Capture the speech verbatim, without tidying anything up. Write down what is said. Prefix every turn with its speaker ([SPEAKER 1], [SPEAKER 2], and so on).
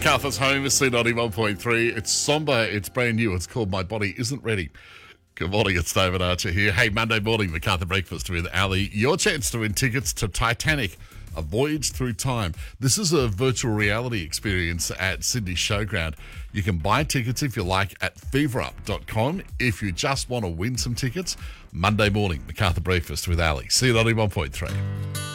[SPEAKER 1] MacArthur's home is C ninety-one point three. It's somber, it's brand new. It's called My Body Isn't Ready. Good morning, it's David Archer here. Hey, Monday morning, MacArthur Breakfast with Ali. Your chance to win tickets to Titanic, A Voyage Through Time. This is a virtual reality experience at Sydney Showground. You can buy tickets if you like at fever up dot com. If you just want to win some tickets, Monday morning, MacArthur Breakfast with Ali. C ninety-one point three.